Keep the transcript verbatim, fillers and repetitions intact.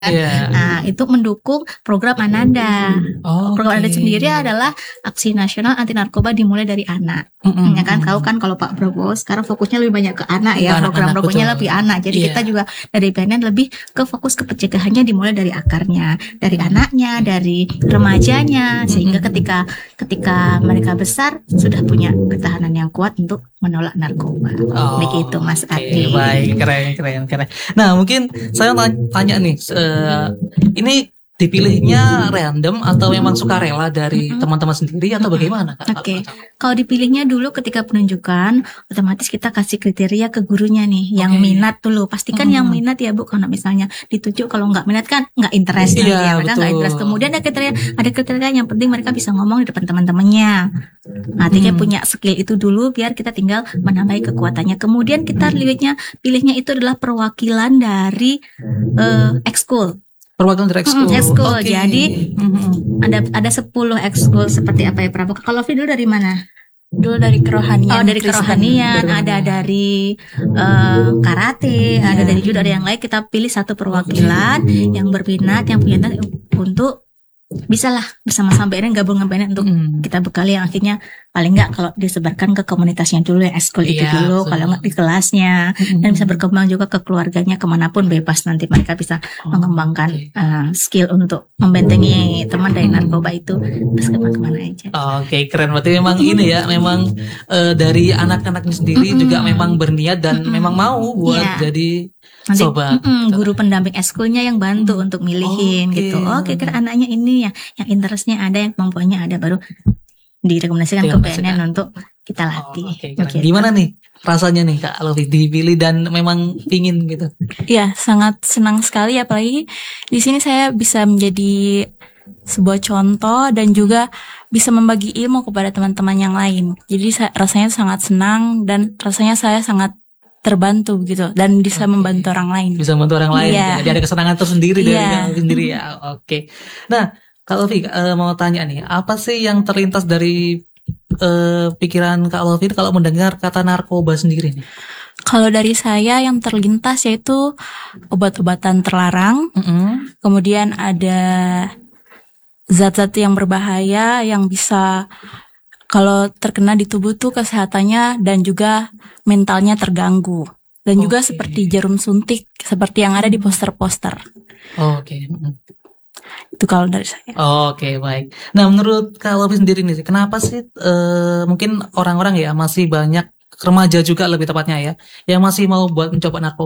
Iya. Nah, itu mendukung program Ananda. Oke. Program Ananda sendiri adalah Aksi Nasional Anti Narkoba Dimulai dari Anak. Mhm, Ya kan, mhm. tahu kan kalau Pak Prabowo sekarang fokusnya lebih banyak ke anak Ke ya, program anak-anak, programnya betul. lebih anak. Jadi Iya. kita juga dari B N N lebih ke fokus ke pencegahannya dimulai dari akarnya, dari anaknya, dari remajanya, sehingga ketika ketika mereka besar sudah punya ketahanan yang kuat untuk menolak narkoba. Oh, Begitu Mas oke, Ardi. baik, keren, keren, keren. Nah, mungkin saya tanya, tanya nih, eh, ini dipilihnya random atau memang sukarela dari Mm-mm. teman-teman sendiri atau bagaimana, Kak? Oke, kalau dipilihnya dulu ketika penunjukan, otomatis kita kasih kriteria ke gurunya nih, yang Oke. minat dulu. Pastikan yang Mm-mm. minat ya Bu, kalau misalnya ditunjuk, kalau nggak minat kan nggak interest Iya, nanti ya, mereka nggak betul. interest. Kemudian ada kriteria, ada kriteria yang penting mereka bisa ngomong di depan teman-temannya. Artinya Hmm. punya skill itu dulu, biar kita tinggal menambahi kekuatannya. Kemudian kita pilihnya, pilihnya itu adalah perwakilan dari uh, ekskul. Perwakilan dari ekskul. Mm, ekskul. Oke. Jadi Mhm. ada ada sepuluh ekskul seperti apa ya Prabu? Kalau Fi dulu dari mana? Dulu dari kerohanian. Oh, dari Kristen. kerohanian, Dari ada kerohanian. dari uh, karate, ada Iya. dari judo, ada yang lain. Kita pilih satu perwakilan yang berminat, yang punya minat untuk bisalah bersama-sama B N N, gabung dengan B N N untuk Mm. kita bekali yang akhirnya paling nggak kalau disebarkan ke komunitasnya dulu ya, ekskul itu Iya, dulu, betul. kalau nggak di kelasnya, Mhm. dan bisa berkembang juga ke keluarganya, kemanapun bebas nanti mereka bisa Oh, mengembangkan oke. uh, skill untuk membentengi teman dari narkoba itu terus kemana-mana aja. Oke, keren. Berarti memang ini ya, memang eh, dari anak-anaknya sendiri Mm-mm. juga memang berniat dan Mm-mm. memang mau buat Iya. jadi Nanti sobat. mm-mm, guru pendamping ekskulnya yang bantu Hmm. untuk milihin Oke. gitu. Oh, kira-kira anaknya ini ya, yang interestnya ada, yang kemampuannya ada, baru direkomendasikan ke B N N Direkomendasikan. untuk kita Oh, latih. oke, keren. Begitu. Gimana nih rasanya nih Kak Lofi dipilih dan memang pingin gitu? Iya, sangat senang sekali, apalagi di sini saya bisa menjadi sebuah contoh dan juga bisa membagi ilmu kepada teman-teman yang lain. Jadi sa- rasanya sangat senang dan rasanya saya sangat terbantu gitu dan bisa Oke. membantu orang lain. Bisa membantu orang lain. Iya. Jadi ada kesenangan tersendiri dari Iya. Kak sendiri ya. Oke. Nah, Kak Lofi eh, mau tanya nih, apa sih yang terlintas dari eh, pikiran Kak Lofi kalau mendengar kata narkoba sendiri nih? Kalau dari saya yang terlintas yaitu obat-obatan terlarang, Mm-mm. kemudian ada zat-zat yang berbahaya yang bisa kalau terkena di tubuh tuh kesehatannya dan juga mentalnya terganggu. Dan juga Oke. seperti jarum suntik seperti yang ada di poster-poster. Oke. Mm-mm. Itu kalau dari saya. Oke, baik. Nah, menurut Kak Lofi sendiri nih, kenapa sih eh, mungkin orang-orang ya masih banyak remaja juga lebih tepatnya ya, yang masih mau buat mencoba narkoba?